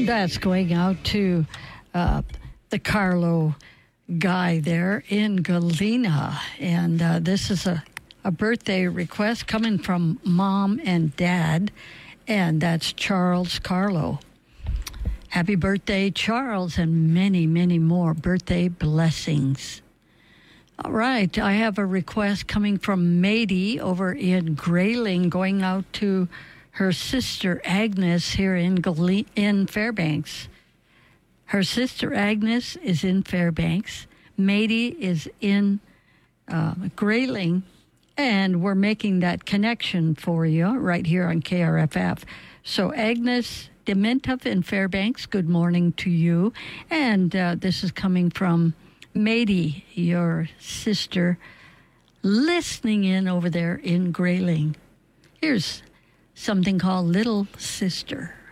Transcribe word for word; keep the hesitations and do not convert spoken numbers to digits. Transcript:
That's going out to uh, the Carlo guy there in Galena. And uh, this is a, a birthday request coming from Mom and Dad, and that's Charles Carlo. Happy birthday, Charles, and many, many more birthday blessings. All right, I have a request coming from Mady over in Grayling, going out to her sister Agnes here in Gale- in Fairbanks. Her sister Agnes is in Fairbanks. Mady is in uh, Grayling, and we're making that connection for you right here on K R F F. So Agnes Dementov in Fairbanks, good morning to you. And uh, this is coming from Mady, your sister, listening in over there in Grayling. Here's something called Little Sister.